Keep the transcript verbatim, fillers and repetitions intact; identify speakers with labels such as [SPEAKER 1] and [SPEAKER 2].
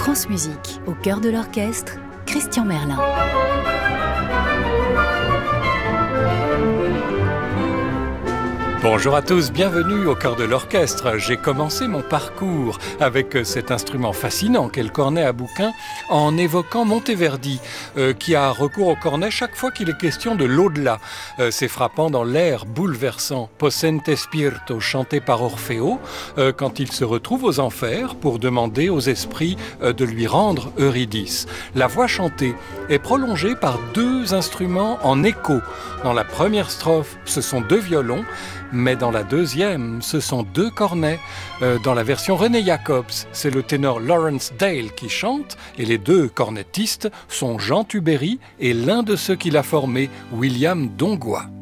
[SPEAKER 1] France Musique, au cœur de l'orchestre, Christian Merlin.
[SPEAKER 2] Bonjour à tous, bienvenue au cœur de l'orchestre. J'ai commencé mon parcours avec cet instrument fascinant qu'est le cornet à bouquin en évoquant Monteverdi, euh, qui a recours au cornet chaque fois qu'il est question de l'au-delà. Euh, c'est frappant dans l'air bouleversant Possente Spirito chanté par Orfeo euh, quand il se retrouve aux enfers pour demander aux esprits euh, de lui rendre Eurydice. La voix chantée est prolongée par deux instruments en écho. Dans la première strophe, ce sont deux violons, mais dans la deuxième, ce sont deux cornets. Euh, dans la version René Jacobs, c'est le ténor Lawrence Dale qui chante, et les deux cornettistes sont Jean Tubéry et l'un de ceux qui l'a formé, William Dongois.